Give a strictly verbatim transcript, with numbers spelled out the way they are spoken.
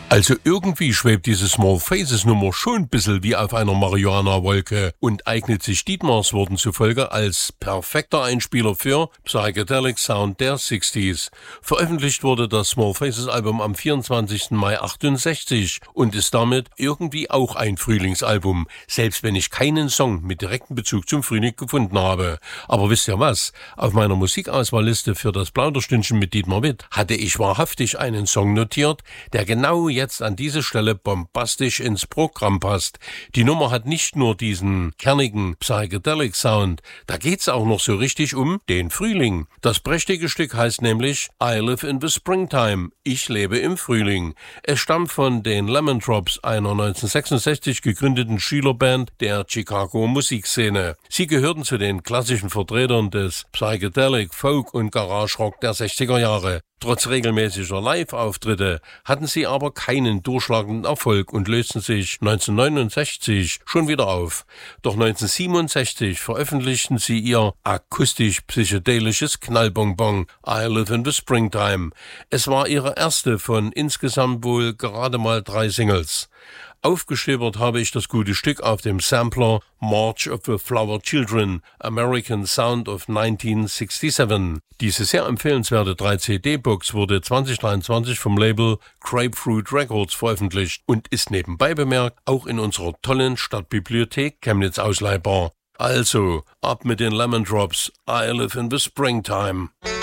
Also irgendwie schwebt diese Small Faces Nummer schon ein bisschen wie auf einer Marihuana-Wolke und eignet sich Dietmars Worten zufolge als perfekter Einspieler für Psychedelic Sound der sechziger. Veröffentlicht wurde das Small Faces Album am vierundzwanzigsten Mai achtundsechzig und ist damit irgendwie auch ein Frühlingsalbum, selbst wenn ich keinen Song mit direktem Bezug zum Frühling gefunden habe. Aber wisst ihr was? Auf meiner Musikauswahlliste für das Plauderstündchen mit Dietmar Witt hatte ich wahrhaftig einen Song notiert, der genau jetzt an diese Stelle bombastisch ins Programm passt. Die Nummer hat nicht nur diesen kernigen Psychedelic Sound, da geht's auch noch so richtig um den Frühling. Das prächtige Stück heißt nämlich I Live in the Springtime, ich lebe im Frühling. Es stammt von den Lemon Drops, einer neunzehnhundertsechsundsechzig gegründeten Schülerband der Chicago Musikszene. Sie gehörten zu den klassischen Vertretern des Psychedelic, Folk und Garage Rock der sechziger Jahre. Trotz regelmäßiger Live-Auftritte hatten sie aber keinen durchschlagenden Erfolg und lösten sich neunzehnhundertneunundsechzig schon wieder auf. Doch neunzehnhundertsiebenundsechzig veröffentlichten sie ihr akustisch-psychedelisches Knallbonbon I Live in the Springtime. Es war ihre erste von insgesamt wohl gerade mal drei Singles. Aufgestöbert habe ich das gute Stück auf dem Sampler March of the Flower Children, American Sound of neunzehnhundertsiebenundsechzig. Diese sehr empfehlenswerte drei C D-Box wurde zwanzig dreiundzwanzig vom Label Grapefruit Records veröffentlicht und ist nebenbei bemerkt auch in unserer tollen Stadtbibliothek Chemnitz ausleihbar. Also, ab mit den Lemon Drops, I Live in the Springtime.